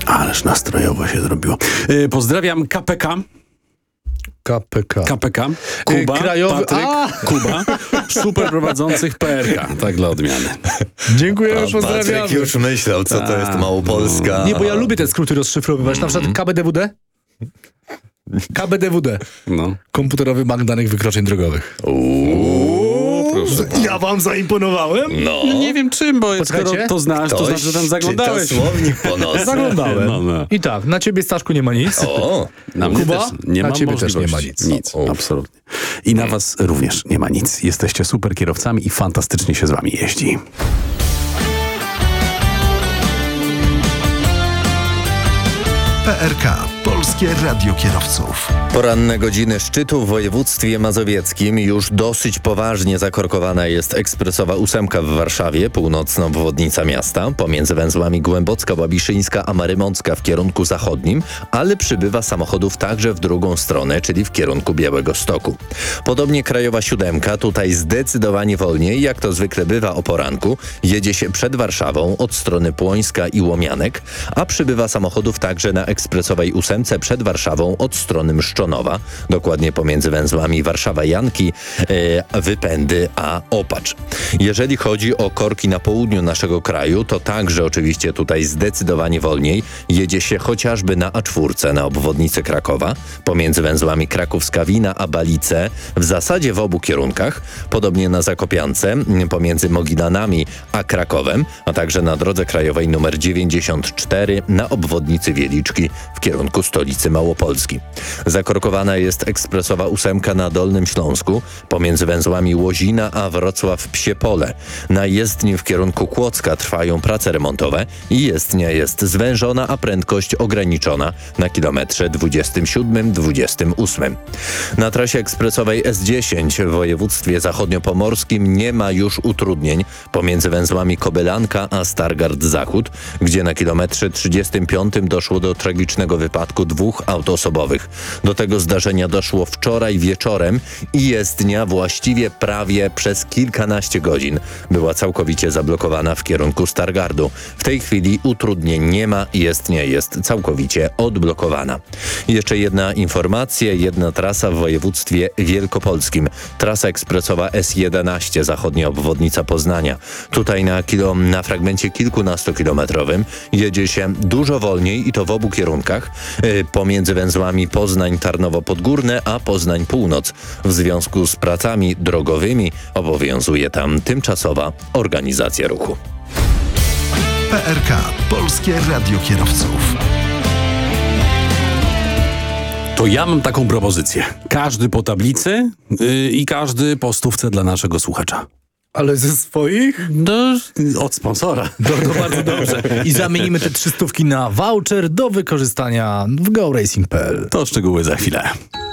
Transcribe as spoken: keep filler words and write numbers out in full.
Ależ nastrojowo się zrobiło. Yy, pozdrawiam K P K. K P K. K P K. Kuba, Yy, krajowy... Patryk, A! Kuba. Super prowadzących P R K. Tak dla odmiany. Dziękujemy, A pozdrawiamy. Patryk już myślał, co to jest A, Małopolska. Nie, bo ja lubię te skróty rozszyfrowywać. Na przykład K B D W D. K B D W D. No. Komputerowy bank danych wykroczeń drogowych. Uuu, proszę. Ja wam zaimponowałem? No. No nie wiem czym, bo Poczekajcie. skoro to znasz, to Ktoś znaczy, że tam zaglądałeś. czyta słownik po nocy. Zaglądałem. No, no. I tak, na ciebie, Staszku, nie ma nic. O, Na mnie Kuba? też nie Na ma ciebie też możliwości. nie ma nic. Nic, O. absolutnie. I na was również nie ma nic. Jesteście super kierowcami i fantastycznie się z wami jeździ. P R K. Polskie Radio Kierowców. Poranne godziny szczytu w województwie mazowieckim. Już dosyć poważnie zakorkowana jest ekspresowa ósemka w Warszawie, północna obwodnica miasta, pomiędzy węzłami Głębocka, Łabiszyńska a Marymącka w kierunku zachodnim, ale przybywa samochodów także w drugą stronę, czyli w kierunku Białegostoku. Podobnie krajowa siódemka, tutaj zdecydowanie wolniej, jak to zwykle bywa o poranku, jedzie się przed Warszawą od strony Płońska i Łomianek, a przybywa samochodów także na ekspresowej ósemce przed Warszawą od strony Mszczonowa, dokładnie pomiędzy węzłami Warszawa-Janki, yy, Wypędy a Opacz. Jeżeli chodzi o korki na południu naszego kraju, to także oczywiście tutaj zdecydowanie wolniej jedzie się chociażby na A cztery na obwodnicy Krakowa, pomiędzy węzłami Kraków-Skawina a Balice, w zasadzie w obu kierunkach, podobnie na Zakopiance, pomiędzy Mogilanami a Krakowem, a także na drodze krajowej nr dziewięćdziesiąt cztery na obwodnicy Wieliczki w kierunku stolicy Małopolski. Zakorkowana jest ekspresowa ósemka na Dolnym Śląsku, pomiędzy węzłami Łozina a Wrocław-Psie-Pole. Na jezdni w kierunku Kłodzka trwają prace remontowe i jezdnia jest zwężona, a prędkość ograniczona na kilometrze dwudziestym siódmym dwudziestym ósmym. Na trasie ekspresowej S dziesięć w województwie zachodniopomorskim nie ma już utrudnień pomiędzy węzłami Kobylanka a Stargard Zachód, gdzie na kilometrze trzydziestym piątym doszło do tragicznego wypadku dwóch aut osobowych. Do tego zdarzenia doszło wczoraj wieczorem i jezdnia właściwie prawie przez kilkanaście godzin była całkowicie zablokowana w kierunku Stargardu. W tej chwili utrudnień nie ma i jezdnia jest całkowicie odblokowana. Jeszcze jedna informacja, jedna trasa w województwie wielkopolskim. Trasa ekspresowa S jedenaście, zachodnia obwodnica Poznania. Tutaj na, kilo, na fragmencie kilkunastokilometrowym jedzie się dużo wolniej i to w obu kierunkach, yy, pomiędzy węzłami Poznań-Tarnowo-Podgórne a Poznań-Północ. W związku z pracami drogowymi obowiązuje tam tymczasowa organizacja ruchu. P R K. Polskie Radio Kierowców. To ja mam taką propozycję. Każdy po tablicy yy, i każdy po stówce dla naszego słuchacza. Ale ze swoich? No, od sponsora. To, to bardzo dobrze. I zamienimy te trzy stówki na voucher do wykorzystania w go racing kropka p l. To szczegóły za chwilę.